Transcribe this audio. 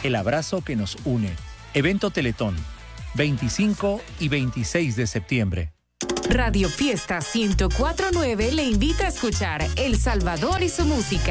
el abrazo que nos une. Evento Teletón, 25 y 26 de septiembre. Radio Fiesta 104.9 le invita a escuchar El Salvador y su música.